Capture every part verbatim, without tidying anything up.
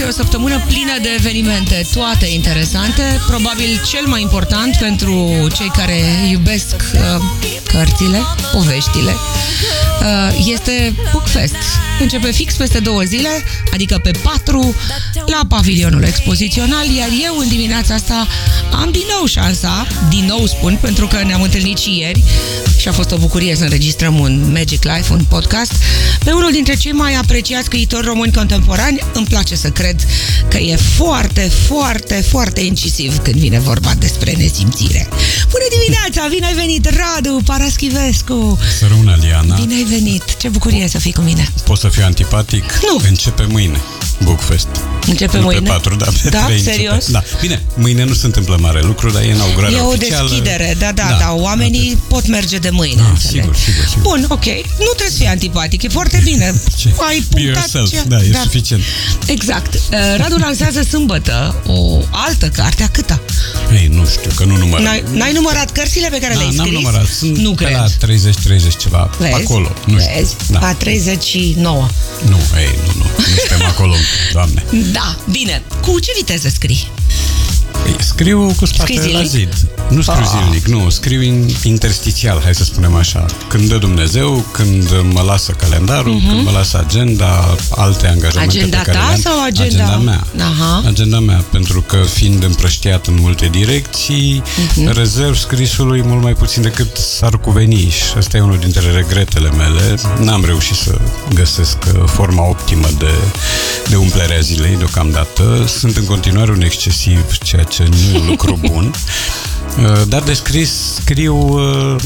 o săptămână plină de evenimente, toate interesante. Probabil cel mai important pentru cei care iubesc uh, cărțile, poveștile, uh, este Bookfest. Începe fix peste două zile, adică pe patru, la pavilionul expozițional, iar eu în dimineața asta am din nou șansa, din nou spun, pentru că ne-am întâlnit și ieri și a fost o bucurie să înregistrăm un Magic Life, un podcast, pe unul dintre cei mai apreciați scriitori români contemporani. Îmi place să cred că e foarte, foarte, foarte incisiv când vine vorba despre nesimțire. Bună dimineața, bine ai venit, Radu Paraschivescu! Să rămână, Liana! Bine ai venit! Ce bucurie să fii cu mine! Poți să fiu antipatic? Nu! Începe mâine Bookfest. Începe nu mâine? pe patru, dar pe da, trei serios? începe. Da, bine, mâine nu se întâmplă mare lucru, dar e inaugurarea oficială. E o deschidere, da, da, da, da. Oamenii atât. pot merge de mâine. Ah, sigur, sigur, sigur. Bun, ok. Nu trebuie să fii antipatic, e foarte bine. Ai punctat yourself, ce... da, e da. suficient. Exact. Radu lansează sâmbătă o altă carte, a câta? Ei, nu știu, că nu numărăm. N-ai, n-ai numărat cărțile pe care da, le-ai scris? N-am numărat, sunt nu pe cred. la treizeci treizeci ceva, Vezi? acolo, nu știu. Vezi? Da. La treizeci și nouă. Nu, ei, nu, nu, nu suntem acolo, Doamne. Da, bine. Cu ce viteză scrii? Scriu cu spatele la zid. Nu scriu Ah. zilnic, nu, scriu in, interstițial, hai să spunem așa. Când dă Dumnezeu, când mă lasă calendarul, uh-huh. când mă lasă agenda, alte angajamente Agenda pe care ta le am. sau agenda? Agenda mea. Aha. Agenda mea, pentru că fiind împrăștiat în multe direcții, uh-huh. rezerv scrisului mult mai puțin decât s-ar cuveni și ăsta e unul dintre regretele mele. N-am reușit să găsesc forma optimă de, de umplere a zilei deocamdată. Sunt în continuare un excesiv, ceea ce nu e un lucru bun. Dar de scris scriu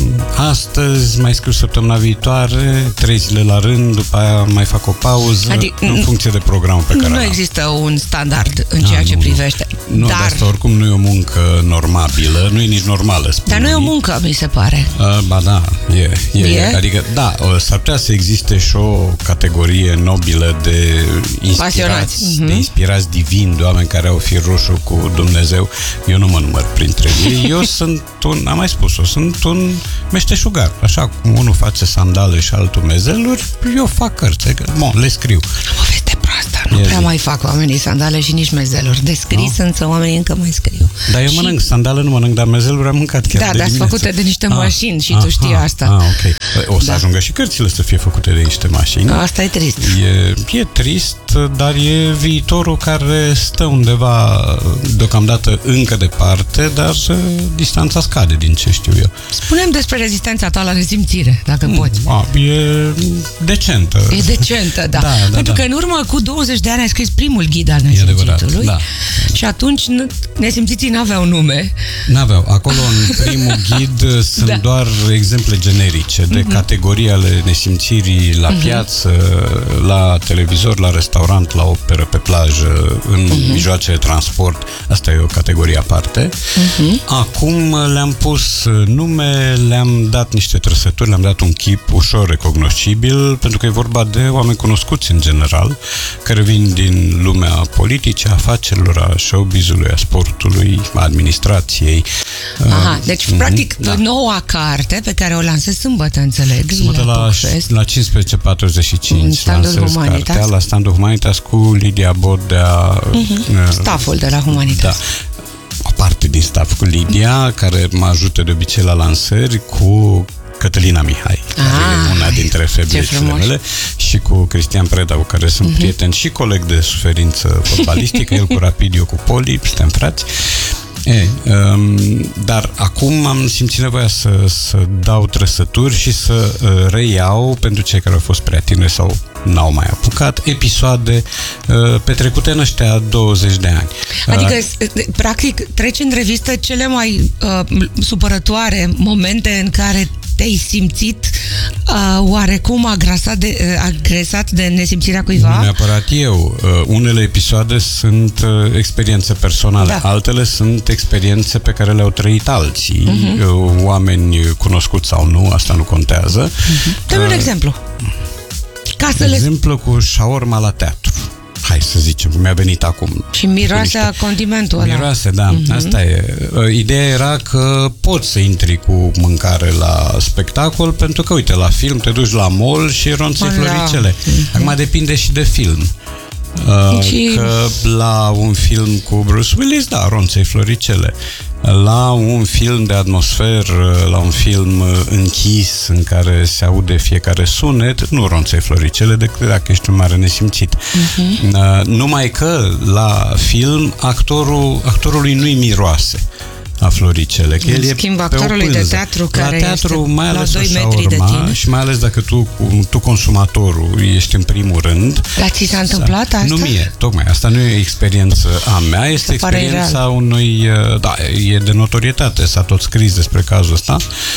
astăzi, mai scriu săptămâna viitoare, trei zile la rând, după aia mai fac o pauză, adică, în funcție de programul pe care nu am. există un standard în ceea A, ce nu, privește. Nu, dar dar asta oricum nu e o muncă normală, nu e nici normală, spun Dar nu e o unii. muncă, mi se pare. Uh, ba da, e, e, E? e. Adică, da, s-ar putea să existe și o categorie nobilă de inspirați, Mhm. de inspirați divini, de oameni care au fir roșu cu Dumnezeu. Eu nu mă număr printre ei. Eu sunt un, am mai spus-o, sunt un meșteșugar. Așa cum unul face sandale și altul mezeluri, eu fac cărți. Bun, le scriu. Am o veste proastă. Nu Ia prea zi. mai fac oamenii sandale și nici mezeluri. De scris, Nu? însă oamenii încă mai scriu. Dar eu Și- mănânc sandale, nu mănânc, dar mezeluri am mâncat chiar Da, de dar sunt dimineață. făcute de niște Ah, mașini și aha, tu știi asta. Ah, ok. O să Da. ajungă și cărțile să fie făcute de niște mașini. Asta e trist. E, e trist, dar e viitorul care stă undeva deocamdată încă departe, dar uh, distanța scade din ce știu eu. Spune-mi despre rezistența ta la nesimțire, dacă poți. A, e decentă. E decentă, da. Da, da, Pentru da. că în urmă cu douăzeci de ani ai scris primul ghid al adevărat, nesimțitului. da. Și atunci n- nesimțiții n-aveau nume. N-aveau. Acolo, în primul ghid, sunt Da. doar exemple generice de Mhm. categorii ale nesimțirii la piață, la televizor, la restaurant, la operă, pe plajă, în mijloace de transport. Asta e o categorie aparte. Acum le-am pus nume, le-am dat niște trăsături, le-am dat un chip ușor recognoscibil, pentru că e vorba de oameni cunoscuți în general, care vin din lumea politicii, a afacerilor, a showbiz-ului, a sportului, a administrației. Aha, deci, Mhm, practic, da. noua carte pe care o lansezi sâmbătă, înțeleg, Sâmbătă la, Bookfest. la cincisprezece patruzeci și În cinci standul lansez Humanitas. cartea la standul Humanitas cu Lidia Bodea. uh, Stafful de la Humanitas. Da. O parte din staff cu Lidia, care mă ajută de obicei la lansări, cu Cătălina Mihai, care Ah, e una dintre febrecele frumos. mele, și cu Cristian Preda, cu care sunt uh-huh. prieten și coleg de suferință fotbalistică, el cu Rapid, eu cu Poli, suntem frați. E, um, dar acum am simțit nevoia să, să dau trăsături și să uh, reiau, pentru cei care au fost prea tineri sau n-au mai apucat, episoade uh, petrecute în ăștia douăzeci de ani. Adică, Uh, practic, treci în revistă cele mai uh, supărătoare momente în care te-ai simțit uh, oarecum agresat de, uh, agresat de nesimțirea cuiva? Nu neapărat eu. Uh, unele episoade sunt uh, experiențe personale, Da. altele sunt experiențe pe care le-au trăit alții, Mhm. uh, oameni cunoscuți sau nu, asta nu contează. Dă-mi un Uh, exemplu. Ca să De le... exemplu, cu șaorma la teatru. Hai să zicem, mi-a venit acum. Și miroase a condimentul ăla. Miroase, da, uh-huh. Asta e. Ideea era că poți să intri cu mâncare la spectacol, pentru că, uite, la film te duci la mall și ronțăi Da. floricele. Uh-huh. Acum depinde și de film. Uh, și... Că la un film cu Bruce Willis, da, ronțăi floricele. La un film de atmosferă, la un film închis în care se aude fiecare sunet, nu ronțăi floricele decât dacă ești un mare nesimțit. Uh-huh. Uh, numai că la film actorul, actorului nu-i miroase a floricele. Că el în schimb, actorului de teatru care la teatru, este mai ales la doi așa metri urma, de tine. și mai ales dacă tu, tu consumatorul, ești în primul rând. Dar ți s-a întâmplat asta? Nu mie, tocmai. Asta nu e experiență a mea, este experiența unui... Da, e de notorietate, s-a tot scris despre cazul ăsta,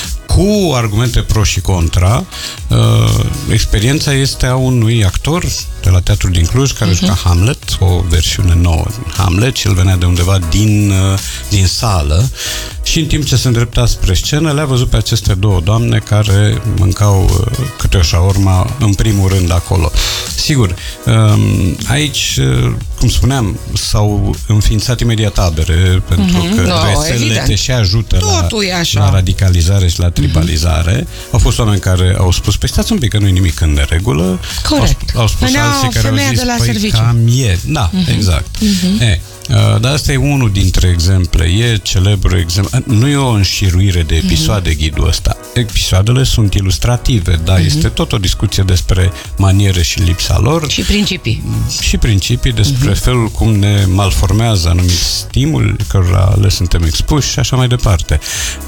cu argumente pro și contra. Uh, experiența este a unui actor de la Teatrul din Cluj care uh-huh. juca Hamlet, o versiune nouă din Hamlet, și el venea de undeva din, uh, din sală și în timp ce se îndrepta spre scenă le-a văzut pe aceste două doamne care mâncau uh, câte o șaorma în primul rând acolo. Sigur, uh, aici, uh, cum spuneam, s-au înființat imediat tabere pentru uh-huh. că no, rețelele evident. te și ajută la, la radicalizare și la tribalizare. Uh-huh. Au fost oameni care au spus, păi stați un pic că nu e nimic în neregulă. Corect. Au, au spus Venea alții care au zis, păi serviciu. cam e. Da, uh-huh. exact. Uh-huh. E, uh, dar asta e unul dintre exemple. E celebru exemplu. Nu e o înșiruire de episoade uh-huh. ghidul ăsta. Episoadele sunt ilustrative, dar uh-huh. este tot o discuție despre maniere și lipsa lor. Și principii. Și principii despre uh-huh. felul cum ne malformează anumiți stimuli cărora le suntem expuși și așa mai departe.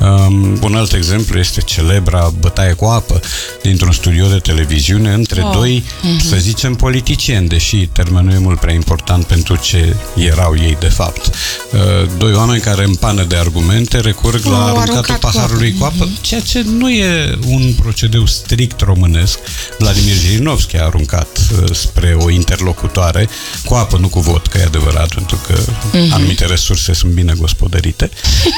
Um, un alt exemplu este celebra bătaie cu apă dintr-un studio de televiziune între oh. doi, uh-huh. să zicem, politicieni, deși termenul e mult prea important pentru ce erau ei de fapt. Uh, doi oameni care în pană de argumente recurg oh, la aruncatul aruncat paharului cu apă, uh-huh. ceea ce nu e un procedeu strict românesc. Vladimir Jirinovski a aruncat uh, spre o interlocutoare cu apă, nu cu vodcă, e adevărat, pentru că uh-huh. anumite resurse sunt bine gospodărite.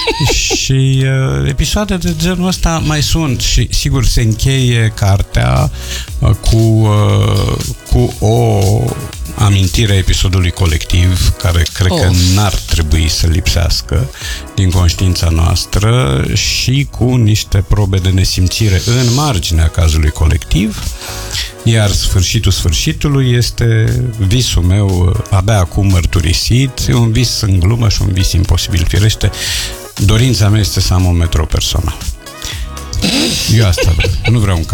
Și uh, episoade de genul ăsta mai sunt și sigur se încheie cartea uh, cu, uh, cu o amintire a episodului colectiv care cred oh. că n-ar trebui să lipsească din conștiința noastră și cu niște probe de nesimțire în marginea cazului colectiv. Iar sfârșitul sfârșitului este visul meu abia acum mărturisit, e un vis în glumă și un vis imposibil. Firește, dorința mea este să am un metrou personal. Eu asta vreau. Nu vreau un